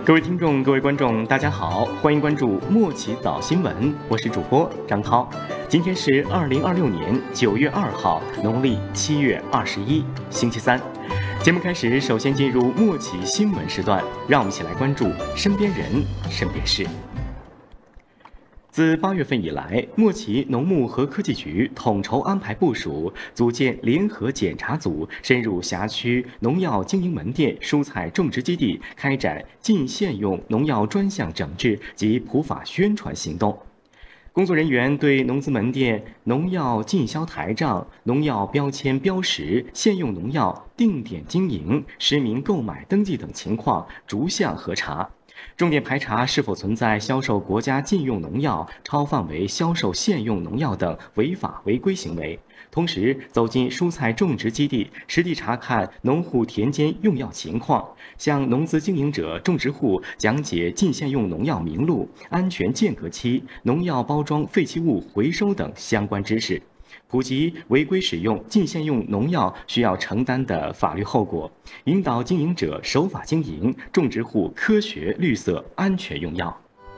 各位听众、各位观众，大家好，欢迎关注莫奇早新闻，我是主播张涛。今天是2026年9月2号，农历7月21，星期三。节目开始，首先进入莫奇新闻时段，让我们一起来关注身边人、身边事。自8月份以来，莫奇农牧和科技局统筹安排部署，组建联合检查组，深入辖区农药经营门店、蔬菜种植基地，开展禁限用农药专项整治及普法宣传行动。工作人员对农资门店农药进销台账、农药标签标识、限用农药定点经营、实名购买登记等情况逐项核查。重点排查是否存在销售国家禁用农药、超范围销售限用农药等违法违规行为，同时走进蔬菜种植基地，实地查看农户田间用药情况，向农资经营者、种植户讲解禁限用农药名录、安全间隔期、农药包装废弃物回收等相关知识，普及违规使用禁限用农药需要承担的法律后果，引导经营者守法经营，种植户科学、绿色、安全用药。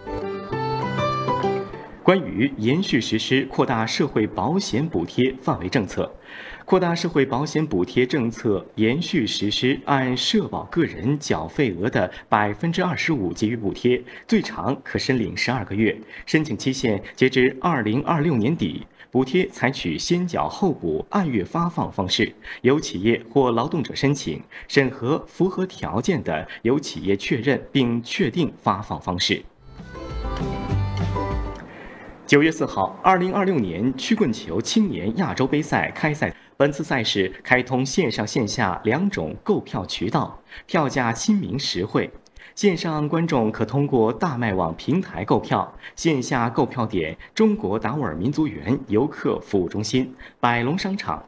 关于延续实施扩大社会保险补贴范围政策，扩大社会保险补贴政策延续实施，按社保个人缴费额的25%给予补贴，最长可申领12个月，申请期限截至2026年底。补贴采取先缴后补、按月发放方式，由企业或劳动者申请，审核符合条件的，由企业确认并确定发放方式。9月4号，2026年曲棍球青年亚洲杯赛开赛。本次赛事开通线上线下两种购票渠道，票价亲民实惠。线上观众可通过大麦网平台购票，线下购票点中国达斡尔民族园游客服务中心、百龙商场、